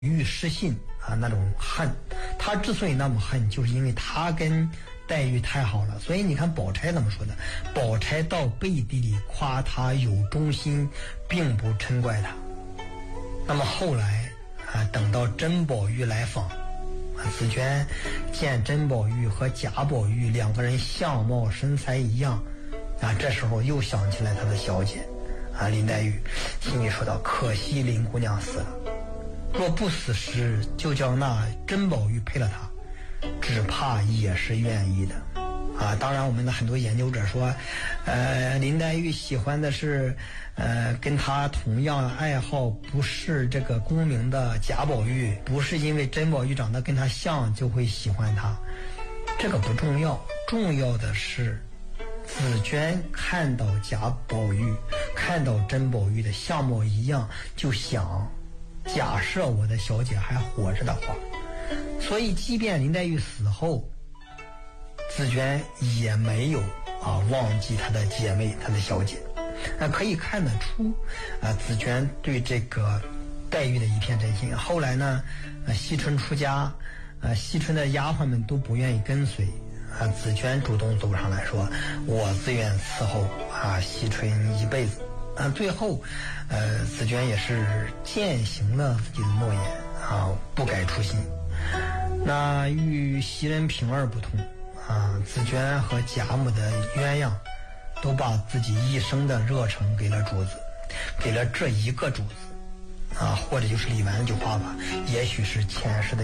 玉失信啊，那种恨。他之所以那么恨，就是因为他跟黛玉太好了。所以你看宝钗怎么说的？宝钗到背地里夸他有忠心，并不嗔怪他。那么后来啊，等到甄宝玉来访，紫娟见甄宝玉和贾宝玉两个人相貌身材一样啊，这时候又想起来他的小姐啊林黛玉，心里说道：可惜林姑娘死了，若不死时，就叫那甄宝玉配了她，只怕也是愿意的啊。当然我们的很多研究者说林黛玉喜欢的是跟她同样爱好不是这个功名的贾宝玉，不是因为甄宝玉长得跟她像就会喜欢她，这个不重要，重要的是紫娟看到贾宝玉看到甄宝玉的相貌一样，就想假设我的小姐还活着的话，所以即便林黛玉死后，紫娟也没有忘记她的姐妹，她的小姐。可以看得出紫娟对这个黛玉的一片真心。后来呢惜春出家，惜春的丫鬟们都不愿意跟随紫娟主动走上来说：我自愿伺候惜春一辈子。最后紫娟也是践行了自己的诺言不改初心。那与袭人平儿不同紫娟和贾母的鸳鸯都把自己一生的热诚给了主子，给了这一个主子或者就是李纨那句话吧，也许是前世的